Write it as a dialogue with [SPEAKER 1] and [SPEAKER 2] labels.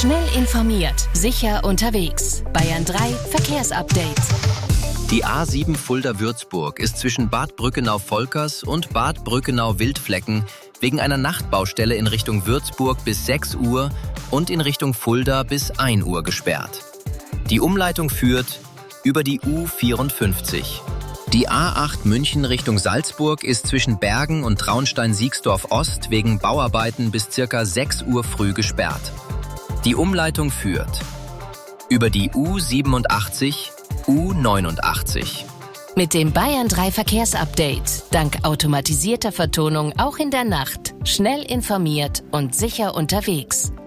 [SPEAKER 1] Schnell informiert, sicher unterwegs. Bayern 3 Verkehrsupdate.
[SPEAKER 2] Die A7 Fulda-Würzburg ist zwischen Bad Brückenau-Volkers und Bad Brückenau-Wildflecken wegen einer Nachtbaustelle in Richtung Würzburg bis 6 Uhr und in Richtung Fulda bis 1 Uhr gesperrt. Die Umleitung führt über die U54. Die A8 München Richtung Salzburg ist zwischen Bergen und Traunstein-Siegsdorf Ost wegen Bauarbeiten bis ca. 6 Uhr früh gesperrt. Die Umleitung führt über die U87, U89.
[SPEAKER 1] Mit dem Bayern 3 Verkehrsupdate. Dank automatisierter Vertonung auch in der Nacht. Schnell informiert und sicher unterwegs.